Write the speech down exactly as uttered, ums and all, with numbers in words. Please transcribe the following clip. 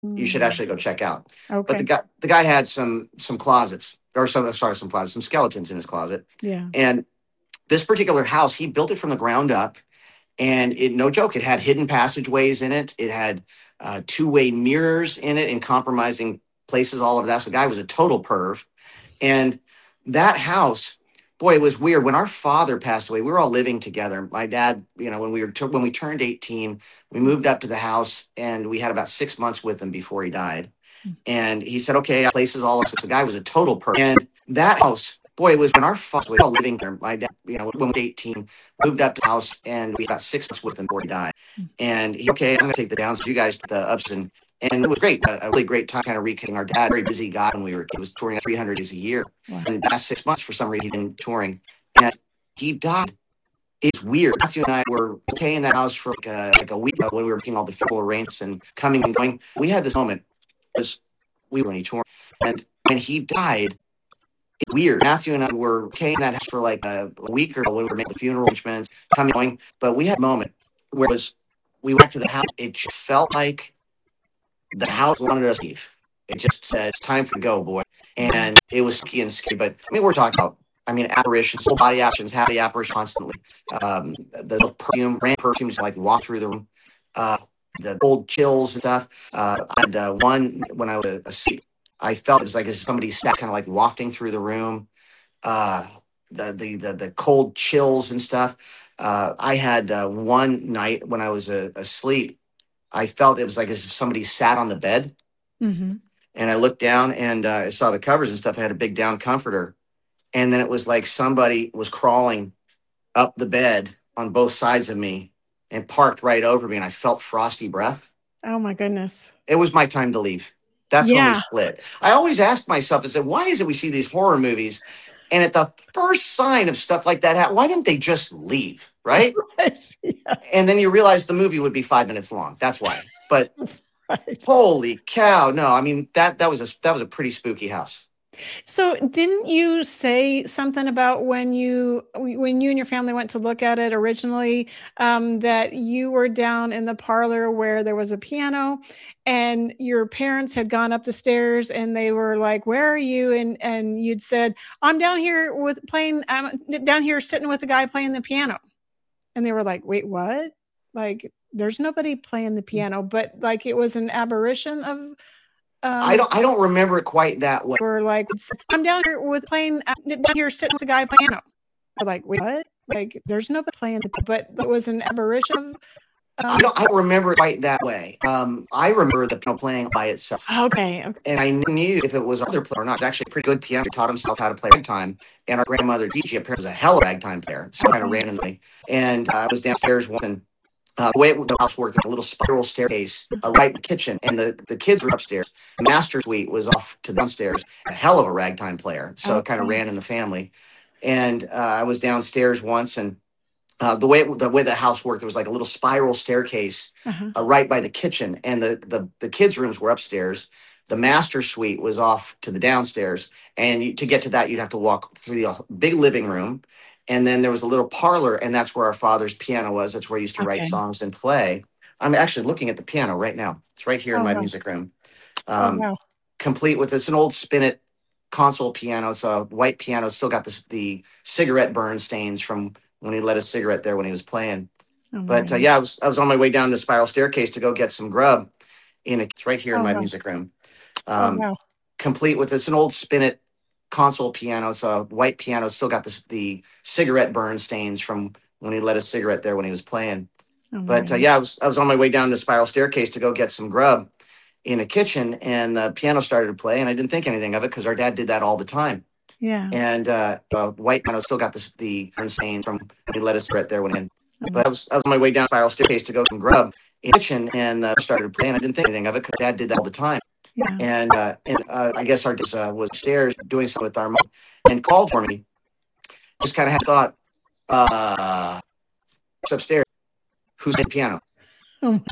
you should Mm. actually go check out. But the Okay. guy, the guy had some some closets, or some sorry, some closets, some skeletons in his closet. Yeah. And this particular house, he built it from the ground up, and it, no joke, it had hidden passageways in it. It had uh, two way mirrors in it in compromising places. All of that. So the guy was a total perv, and that house. Boy, it was weird. When our father passed away, we were all living together. My dad, you know, when we were when we turned eighteen, we moved up to the house, and we had about six months with him before he died. And he said, "Okay, places all of us." The guy was a total perv, and that house. Boy, it was when our father was all living there. My dad, you know, when we were eighteen, moved up to the house, and we got six months with him before he died. And he, okay, I'm going to take the downs. You guys, the ups, and and it was great. A, a really great time, kind of reconnecting. Our dad, very busy guy when we were. He was touring three hundred days a year. Wow. And the last six months, for some reason, he'd been touring, and he died. It's weird. Matthew and I were okay in the house for like a, like a week when we were making all the funeral arrangements and coming and going. We had this moment because we were when he toured, and when he died. It's weird. Matthew and I were okay in that house for like a, a week or so when we were making the funeral arrangements, coming and going. But we had a moment where it was we went to the house. It just felt like the house wanted us to leave. It just said, "It's time for to go, boy." And it was spooky and scary. But I mean, we're talking about, I mean, apparitions, full body apparitions, happy apparitions constantly. Um, the perfume, random perfumes like walk through the room. Uh, the old chills and stuff. Uh, I had uh, one when I was asleep. I felt it was like as somebody sat kind of like wafting through the room. Uh, the, the the the cold chills and stuff. Uh, I had uh, one night when I was uh, asleep. I felt it was like as if somebody sat on the bed, Mm-hmm. and I looked down and uh, I saw the covers and stuff. I had a big down comforter, and then it was like somebody was crawling up the bed on both sides of me and parked right over me, and I felt frosty breath. Oh my goodness. It was my time to leave. That's when we Yeah. split. I always ask myself, I said, why is it we see these horror movies, and at the first sign of stuff like that happen, why didn't they just leave, right? Yeah. And then you realize the movie would be five minutes long. That's why. But Right. holy cow, no! I mean that that was a that was a pretty spooky house. So didn't you say something about when you when you and your family went to look at it originally, um, that you were down in the parlor where there was a piano, and your parents had gone up the stairs and they were like, "Where are you?" And and you'd said, "I'm down here with playing. I'm down here sitting with the guy playing the piano," and they were like, "Wait, what?" Like, there's nobody playing the piano, but like it was an aberration of. Um, I don't I don't remember it quite that way. We're like, "I'm down here with playing. I'm down here sitting with the guy playing piano." We're like, "Wait, what?" Like, there's nobody playing, but it was an aberration of. Um, I don't I don't remember it quite that way. Um, I remember the piano playing by itself. Okay, okay. And I knew if it was other player or not. It's actually a pretty good piano. He taught himself how to play ragtime. And our grandmother, Gigi, apparently was a hell of a ragtime player. So kind of randomly. And uh, I was downstairs once, and uh, the way the house worked, there was a little spiral staircase uh, right in the kitchen. And the, the kids were upstairs. The master suite was off to downstairs. A hell of a ragtime player. So it kind of Okay. ran in the family. And uh, I was downstairs once, and uh, the way the way the house worked, there was like a little spiral staircase Uh-huh. uh, right by the kitchen, and the, the the kids' rooms were upstairs. The master suite was off to the downstairs, and you, to get to that, you'd have to walk through the uh, big living room, and then there was a little parlor, and that's where our father's piano was. That's where he used to write Okay. songs and play. I'm actually looking at the piano right now. It's right here in Oh, my wow. music room, Oh, um, wow. complete with it's an old spinet console piano. It's a white piano. It's still got the the cigarette burn stains from when he lit a cigarette there when he was playing. Oh, my But uh, goodness. yeah, I was I was on my way down the spiral staircase to go get some grub. In a, it's right here in Oh, my wow. music room, Oh, um, wow. complete with it's an old spinet console piano. It's a white piano. It's still got the the cigarette burn stains from when he lit a cigarette there when he was playing. Oh, my But uh, goodness. yeah, I was I was on my way down the spiral staircase to go get some grub in a kitchen, and the piano started to play, and I didn't think anything of it because our dad did that all the time. Yeah. And uh, the white piano still got the the burn stain from when he lit a cigarette there when he. Oh, But I was I was on my way down the spiral staircase to go some grub in the kitchen, and uh, started playing. I didn't think anything of it because dad did that all the time. Yeah. And uh, and uh, I guess our dad uh, was upstairs doing something with our mom and called for me. Just kind of had thought, uh, it's upstairs. Who's playing the piano? Oh, my